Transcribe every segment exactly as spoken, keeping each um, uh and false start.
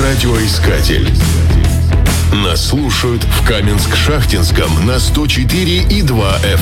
Радиоискатель. Нас слушают в Каменск-Шахтинском на сто четыре и два эф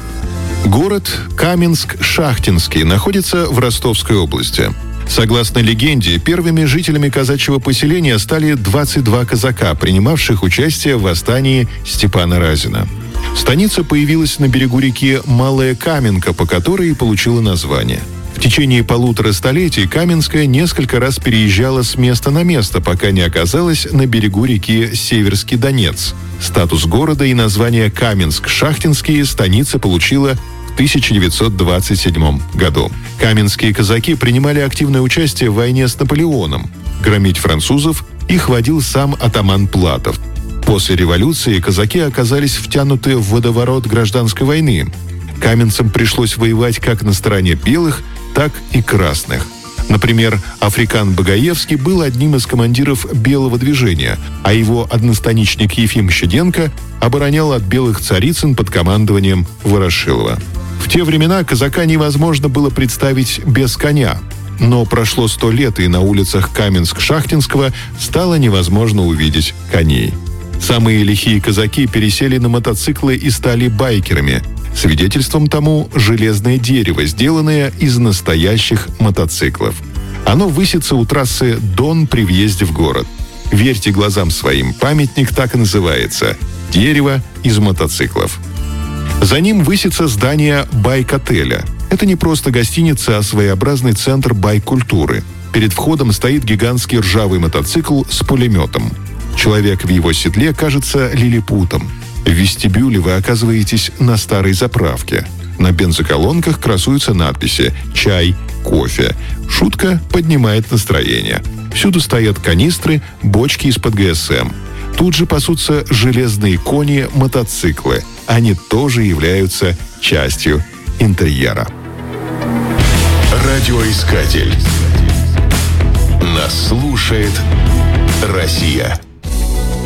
эм. Город Каменск-Шахтинский находится в Ростовской области. Согласно легенде, первыми жителями казачьего поселения стали двадцать два казака, принимавших участие в восстании Степана Разина. Станица появилась на берегу реки Малая Каменка, по которой и получила название. В течение полутора столетий Каменская несколько раз переезжала с места на место, пока не оказалась на берегу реки Северский Донец. Статус города и название Каменск-Шахтинский станица получила в тысяча девятьсот двадцать седьмом году. Каменские казаки принимали активное участие в войне с Наполеоном. Громить французов их водил сам атаман Платов. После революции казаки оказались втянуты в водоворот гражданской войны. Каменцам пришлось воевать как на стороне белых, так и красных. Например, Африкан Багаевский был одним из командиров белого движения, а его одностаничник Ефим Щеденко оборонял от белых Царицын под командованием Ворошилова. В те времена казака невозможно было представить без коня. Но прошло сто лет, и на улицах Каменск-Шахтинского стало невозможно увидеть коней. Самые лихие казаки пересели на мотоциклы и стали байкерами. Свидетельством тому железное дерево, сделанное из настоящих мотоциклов. Оно высится у трассы Дон при въезде в город. Верьте глазам своим, памятник так и называется – «Дерево из мотоциклов». За ним высится здание байк-отеля. Это не просто гостиница, а своеобразный центр байк-культуры. Перед входом стоит гигантский ржавый мотоцикл с пулеметом. Человек в его седле кажется лилипутом. В вестибюле вы оказываетесь на старой заправке. На бензоколонках красуются надписи «Чай», «Кофе». Шутка поднимает настроение. Всюду стоят канистры, бочки из-под гэ эс эм. Тут же пасутся железные кони-мотоциклы. Они тоже являются частью интерьера. Радиоискатель. Нас слушает Россия.